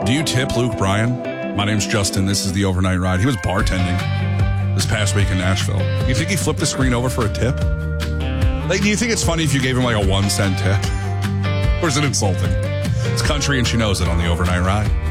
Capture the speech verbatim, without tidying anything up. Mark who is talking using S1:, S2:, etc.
S1: Do you tip Luke Bryan? My name's Justin. This is the Overnight Ride. He was bartending this past week in Nashville. You think he flipped the screen over for a tip? Like, do you think it's funny if you gave him like a one cent tip? Or is it insulting? It's country and she knows it on the Overnight Ride.